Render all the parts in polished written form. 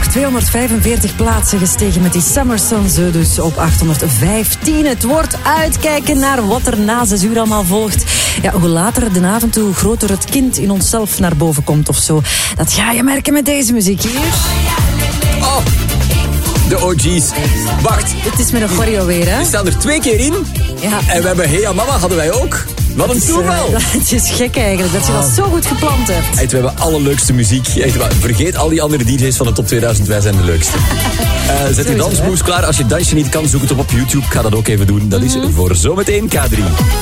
nog 245 plaatsen gestegen met die Summer Sun, dus op 815. Het wordt uitkijken naar wat er na 6 uur allemaal volgt. Ja, hoe later de avond, hoe groter het kind in onszelf naar boven komt of zo. Dat ga je merken met deze muziek hier. Oh, de OG's. Wacht. Het is met een choreo weer, hè? Die staan er 2 keer in. Ja. En we hebben Hey Mama, hadden wij ook. Wat een toeval. Het is gek eigenlijk, dat je dat zo goed gepland hebt. Hey, we hebben allerleukste muziek. Echt, vergeet al die andere DJ's van de top 2000, wij zijn de leukste. Zet je dansmoves klaar. Als je dansje niet kan, zoek het op YouTube. Ik ga dat ook even doen. Dat is voor zometeen K3.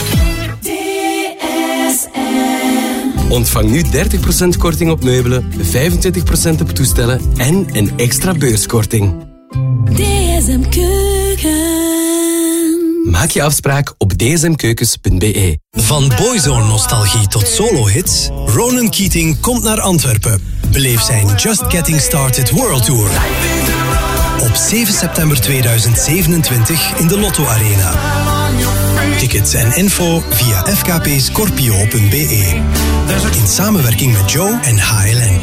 Ontvang nu 30% korting op meubelen, 25% op toestellen en een extra beurskorting. DSM Keuken. Maak je afspraak op dsmkeukens.be. Van boyzone-nostalgie tot solo-hits, Ronan Keating komt naar Antwerpen. Beleef zijn Just Getting Started World Tour. Op 7 september 2027 in de Lotto Arena. Tickets en info via fkpscorpio.be. In samenwerking met Joe en HLN.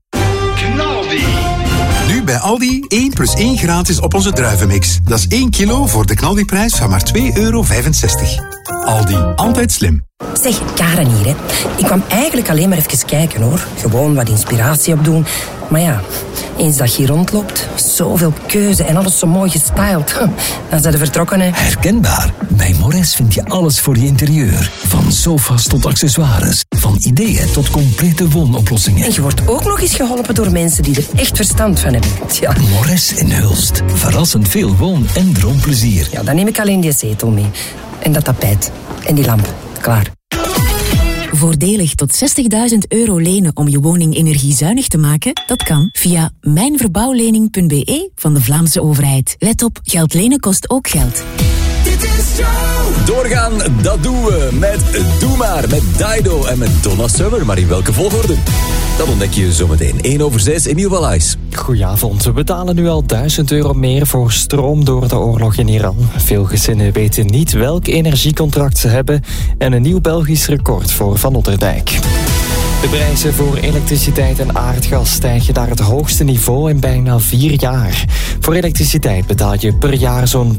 Nu bij Aldi 1 + 1 gratis op onze druivenmix. Dat is 1 kilo voor de knaldiprijs van maar €2,65. Aldi, altijd slim. Zeg, Karen hier, hè. Ik kwam eigenlijk alleen maar even kijken, hoor. Gewoon wat inspiratie opdoen. Maar ja, eens dat je hier rondloopt, zoveel keuze en alles zo mooi gestyled. Dan zijn ze vertrokken, hè. Herkenbaar. Bij Mores vind je alles voor je interieur. Van sofa's tot accessoires. Van ideeën tot complete woonoplossingen. En je wordt ook nog eens geholpen door mensen die er echt verstand van hebben. Ja. Mores in Hulst. Verrassend veel woon- en droomplezier. Ja, dan neem ik alleen die zetel mee. En dat tapijt. En die lamp. Klaar. Voordelig tot €60.000 lenen om je woning energiezuinig te maken? Dat kan via mijnverbouwlening.be van de Vlaamse overheid. Let op, geld lenen kost ook geld. Doorgaan, dat doen we met Doe Maar, met Dido en met Donna Summer. Maar in welke volgorde? Dat ontdek je zometeen. 1/6, Emiel Valais. Goedenavond. We betalen nu al €1000 meer voor stroom door de oorlog in Iran. Veel gezinnen weten niet welk energiecontract ze hebben en een nieuw Belgisch record voor Van Otterdijk. De prijzen voor elektriciteit en aardgas stijgen naar het hoogste niveau in bijna 4 jaar. Voor elektriciteit betaal je per jaar zo'n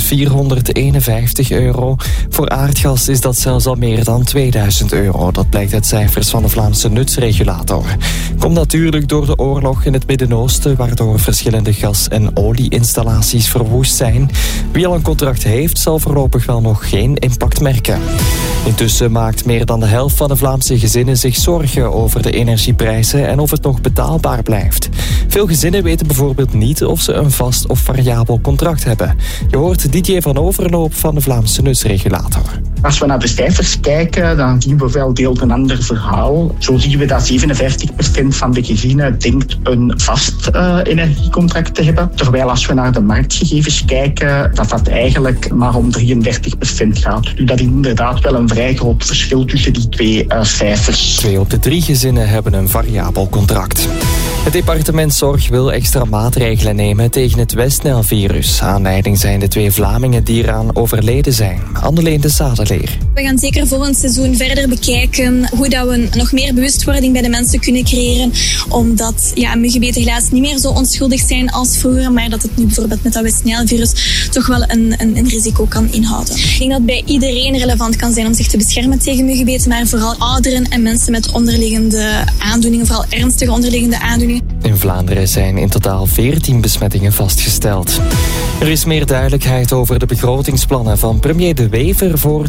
€1451. Voor aardgas is dat zelfs al meer dan €2000. Dat blijkt uit cijfers van de Vlaamse nutsregulator. Komt natuurlijk door de oorlog in het Midden-Oosten, waardoor verschillende gas- en olieinstallaties verwoest zijn. Wie al een contract heeft, zal voorlopig wel nog geen impact merken. Intussen maakt meer dan de helft van de Vlaamse gezinnen zich zorgen over de energieprijzen en of het nog betaalbaar blijft. Veel gezinnen weten bijvoorbeeld niet of ze een vast of variabel contract hebben. Je hoort Didier van Overloop van de Vlaamse nutsregulator. Als we naar de cijfers kijken, dan zien we wel deels een ander verhaal. Zo zien we dat 57% van de gezinnen denkt een vast energiecontract te hebben. Terwijl als we naar de marktgegevens kijken, dat eigenlijk maar om 33% gaat. Dus dat is inderdaad wel een vrij groot verschil tussen die twee cijfers. 2 op de 3 gezinnen hebben een variabel contract. Het departement Zorg wil extra maatregelen nemen tegen het Westnijl-virus. Aanleiding zijn de 2 Vlamingen die eraan overleden zijn. Anneleen de Zadeleer. We gaan zeker volgend seizoen verder bekijken hoe dat we nog meer bewustwording bij de mensen kunnen creëren. Omdat muggenbeten helaas niet meer zo onschuldig zijn als vroeger. Maar dat het nu bijvoorbeeld met dat Westnijl-virus toch wel een risico kan inhouden. Ik denk dat het bij iedereen relevant kan zijn om zich te beschermen tegen muggenbeten. Maar vooral ouderen en mensen met onderliggende aandoeningen. Vooral ernstige onderliggende aandoeningen. In Vlaanderen zijn in totaal 14 besmettingen vastgesteld. Er is meer duidelijkheid over de begrotingsplannen van premier De Wever voor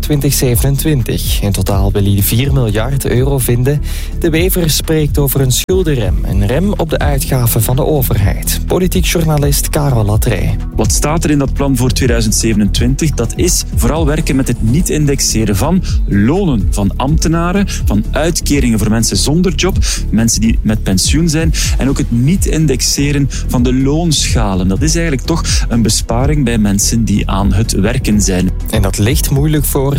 2027. In totaal wil hij €4 miljard vinden. De Wever spreekt over een schuldenrem. Een rem op de uitgaven van de overheid. Politiek journalist Karel Latrey. Wat staat er in dat plan voor 2027? Dat is vooral werken met het niet indexeren van lonen van ambtenaren, van uitkeringen voor mensen zonder job, mensen die met pensioen zijn en ook het niet indexeren van de loonschalen. Dat is eigenlijk toch een besparing bij mensen die aan het werken zijn. En dat ligt moeilijk voor CD&V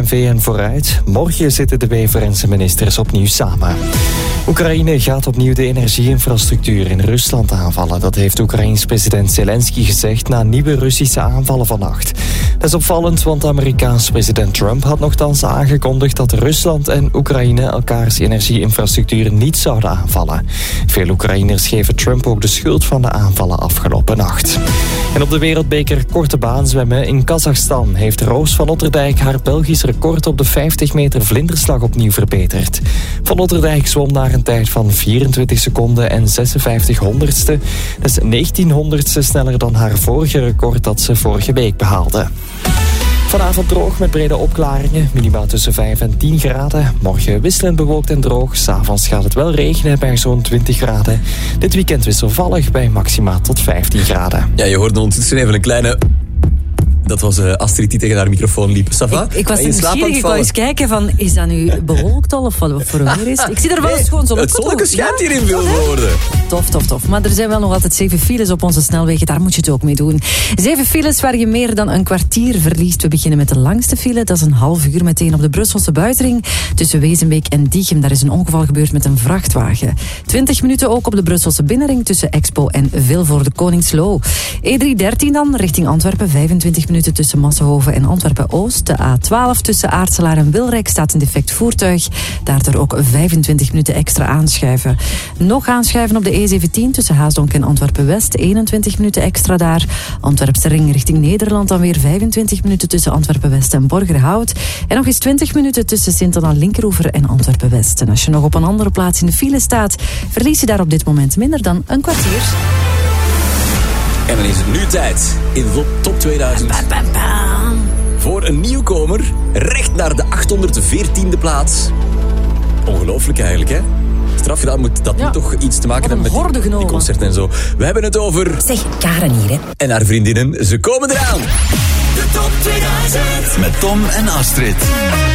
VN vooruit. Morgen zitten de Wever en zijn ministers opnieuw samen. Oekraïne gaat opnieuw de energieinfrastructuur in Rusland aanvallen. Dat heeft Oekraïens president Zelensky gezegd na nieuwe Russische aanvallen vannacht. Dat is opvallend, want Amerikaans president Trump had nogthans aangekondigd dat Rusland en Oekraïne elkaars energieinfrastructuur niet zouden aanvallen. Veel Oekraïners geven Trump ook de schuld van de aanvallen afgelopen nacht. En op de wereldbeker korte baan zwemmen in Kazachstan heeft Roos van Otterdijk haar Belgisch record op de 50 meter vlinderslag opnieuw verbeterd. Van Otterdijk zwom naar een tijd van 24 seconden en 56 honderdste. Dat is 19 honderdste sneller dan haar vorige record dat ze vorige week behaalde. Vanavond droog met brede opklaringen, minimaal tussen 5 en 10 graden. Morgen wisselend bewolkt en droog. 's Avonds gaat het wel regenen bij zo'n 20 graden. Dit weekend wisselvallig bij maxima tot 15 graden. Ja, je hoorde ondertussen even een kleine... Dat was Astrid die tegen haar microfoon liep. Sava? Ik was nieuwsgierig, ik wou eens kijken van, is dat nu bewolkt al of wat voor weer is? Ik zie er wel eens gewoon zo op. Het zonnetje schijnt hier in veel woorden. Tof. Maar er zijn wel nog altijd 7 files op onze snelwegen. Daar moet je het ook mee doen. 7 files waar je meer dan een kwartier verliest. We beginnen met de langste file. Dat is een half uur meteen op de Brusselse buitenring. Tussen Wezenbeek en Diegem. Daar is een ongeval gebeurd met een vrachtwagen. 20 minuten ook op de Brusselse binnenring. Tussen Expo en Vilvoorde Koningsloo. E313 dan, richting Antwerpen. 25 minuten tussen Massenhoven en Antwerpen-Oost. De A12 tussen Aartselaar en Wilrijk staat een defect voertuig. Daardoor ook 25 minuten extra aanschuiven. Nog aanschuiven op de E17 tussen Haasdonk en Antwerpen-West. 21 minuten extra daar. Antwerpse ring richting Nederland dan weer 25 minuten tussen Antwerpen-West en Borgerhout. En nog eens 20 minuten tussen Sint-Anna-Linkeroever en Antwerpen-West. En als je nog op een andere plaats in de file staat, verlies je daar op dit moment minder dan een kwartier. En dan is het nu tijd in de top 2000 voor een nieuwkomer recht naar de 814e plaats. Ongelooflijk eigenlijk, hè? Straf gedaan, dat moet toch iets te maken hebben met die concerten en zo. We hebben het over... Zeg, Karen hier, hè. En haar vriendinnen, ze komen eraan. De top 2000 met Tom en Astrid.